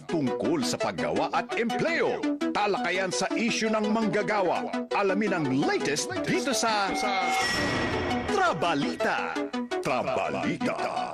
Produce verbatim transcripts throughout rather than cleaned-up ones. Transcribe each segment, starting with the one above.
tungkol sa paggawa at empleo. Talakayan sa isyu ng manggagawa. Alamin ang latest dito sa Trabalita. Trabalita.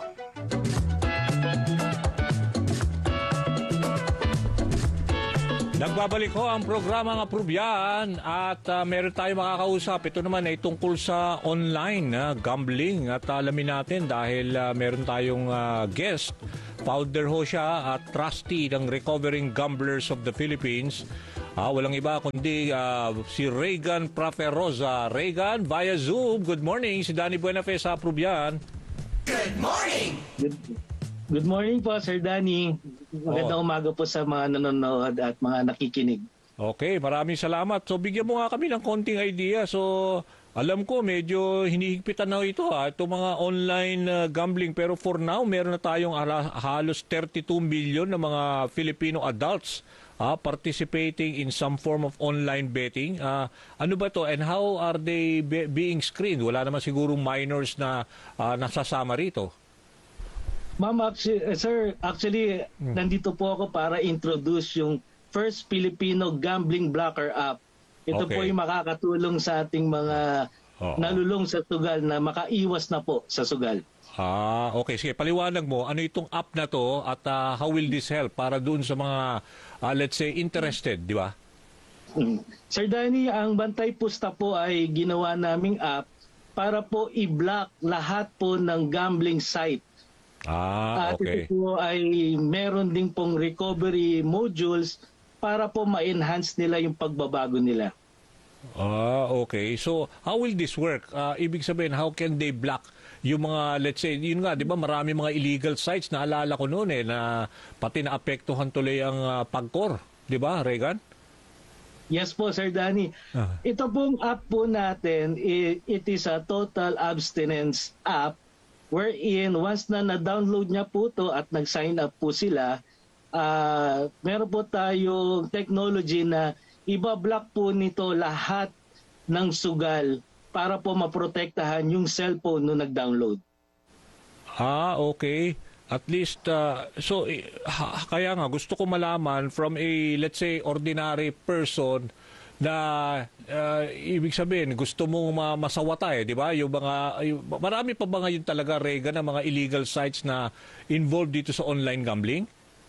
Nagbabalik ho ang programang Aprobyan at uh, meron tayo makakausap. Ito naman ay tungkol sa online uh, gambling at alamin natin dahil uh, meron tayong uh, guest. Founder ho siya at trustee ng Recovering Gamblers of the Philippines. Uh, walang iba kundi uh, si Regan Praferoza. Regan, via Zoom. Good morning. Si Danny Buenafe sa Aprobyan. Good morning! Good, good morning po, Sir Danny. Magandang Oh. umaga po sa mga nanonood at mga nakikinig. Okay, maraming salamat. So bigyan mo nga kami ng konting idea. So alam ko medyo hinihigpitan na ito ha, itong mga online uh, gambling. Pero for now, meron na tayong ala- halos thirty-two million na mga Filipino adults uh, participating in some form of online betting. Uh, ano ba to and how are they be- being screened? Wala naman sigurong minors na uh, nasasama rito. Ma'am, actually, uh, sir, actually, Hmm. nandito po ako para introduce yung first Filipino gambling blocker app. Ito Okay. po yung makakatulong sa ating mga Oo. nalulong sa sugal na makaiwas na po sa sugal. Ah, okay. Sige, paliwanag mo. Ano itong app na to at uh, how will this help para doon sa mga, uh, let's say, interested, di ba? Mm. Sir Danny, ang Bantay Pusta po ay ginawa naming app para po i-block lahat po ng gambling site. Ah, At okay. ito po ay meron din pong recovery modules para po ma-enhance nila yung pagbabago nila. Ah, okay. So, how will this work? Ah, ibig sabihin, how can they block yung mga, let's say, yun nga, di ba, marami mga illegal sites, naalala ko noon eh, na pati naapektuhan tuloy ang ah, pagkor. Di ba, Regan? Yes po, Sir Danny. Ah. Ito pong app po natin, i- it is a total abstinence app wherein once na na-download niya po to at nag-sign up po sila, ah meron po tayong technology na iba-block po nito lahat ng sugal para po maprotektahan yung cellphone no nag-download. Ah, okay. At least, uh, so, eh, ha- kaya nga, gusto ko malaman from a, let's say, ordinary person na uh, ibig sabihin, gusto mong ma- masawata eh, di ba? Yung mga, yung, marami pa ba ngayon talaga, Rega, na mga illegal sites na involved dito sa online gambling?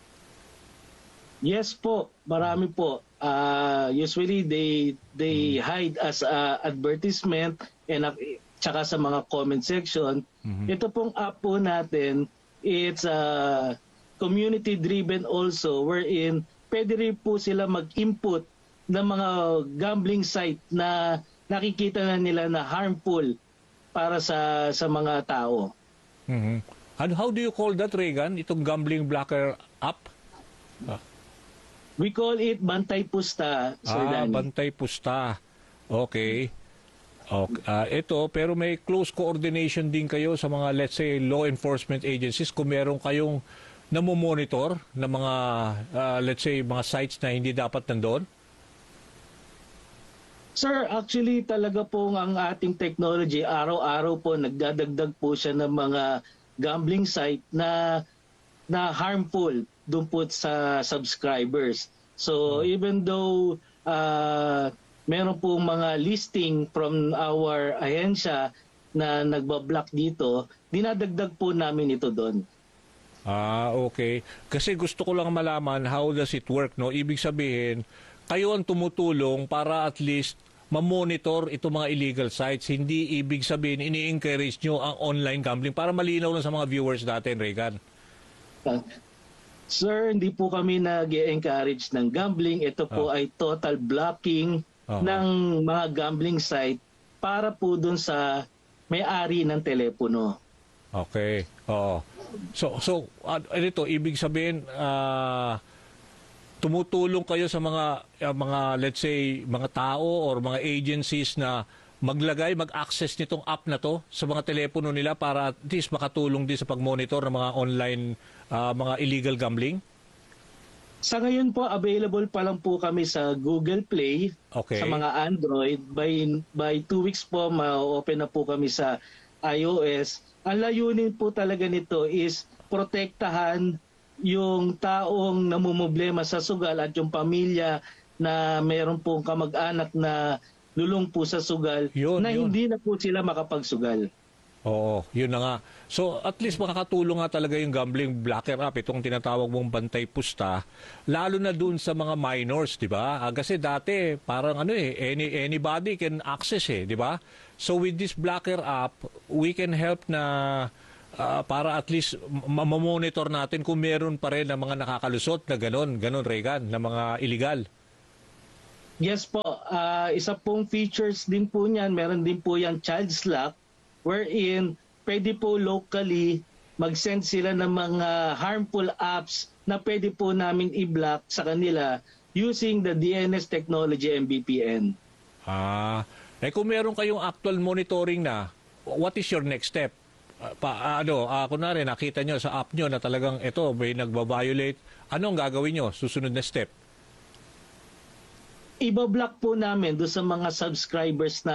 Yes po, marami po. Uh, usually they they hide as a advertisement and uh, tsaka sa mga comment section. Mhm. Ito pong app po natin, it's uh, community driven also wherein pwede rin po sila mag-input ng mga gambling site na nakikita na nila na harmful para sa sa mga tao. Mhm. And how do you call that, Regan? Itong gambling blocker app? We call it Bantay Pusta, Sir Ah, Danny. Bantay Pusta. Okay. Okay. Ah, ito, pero may close coordination din kayo sa mga, let's say, law enforcement agencies kung meron kayong namomonitor na mga, ah, let's say, mga sites na hindi dapat nandoon? Sir, actually talaga po ang ating technology, araw-araw po nagdadagdag po siya ng mga gambling site na na harmful doon po sa subscribers. So even though uh, meron po mga listing from our ahensya na nagbablock dito, dinadagdag po namin ito doon. Ah, okay. Kasi gusto ko lang malaman how does it work, no? Ibig sabihin, kayo ang tumutulong para at least ma-monitor itong mga illegal sites. Hindi ibig sabihin, ini-encourage nyo ang online gambling para malinaw lang sa mga viewers natin, Regan. Uh, Sir, hindi po kami nag-encourage ng gambling. Ito po Oh. ay total blocking Oh. ng mga gambling site para po dun sa may-ari ng telepono. Okay. Oo. So, so uh, ito, ibig sabihin, ah, tumutulong kayo sa mga, uh, mga, let's say, mga tao or mga agencies na maglagay, mag-access nitong app na to sa mga telepono nila para at least makatulong din sa pag-monitor ng mga online, ah, mga illegal gambling? Sa ngayon po, available pa lang po kami sa Google Play, Okay. sa mga Android. By, by two weeks po, ma-open na po kami sa iOS. Ang layunin po talaga nito is protektahan yung taong namumblema sa sugal at yung pamilya na meron pong kamag-anak na lulong po sa sugal Yun, na yun. hindi na po sila makapagsugal. Oo, yun na nga. So at least makakatulong nga talaga yung gambling blocker app, itong tinatawag mong bantay pusta, lalo na dun sa mga minors, di ba? Ah, kasi dati parang ano eh, any, anybody can access eh, di ba? So with this blocker app, we can help na ah, para at least mamonitor natin kung meron pa rin na mga nakakalusot na ganon, ganon Regan, na mga illegal. Yes po, ah, isa pong features din po niyan, meron din po yung child's lock wherein pwede po locally mag-send sila ng mga harmful apps na pwede po namin i-block sa kanila using the D N S technology M B P N. Ah, eh kung meron kayong actual monitoring na, what is your next step? Ah, pa, ah, ano, ah, kunwari nakita nyo sa app nyo na talagang ito may nagbabiolate, anong gagawin nyo? Susunod na step? Ibablock po namin do sa mga subscribers na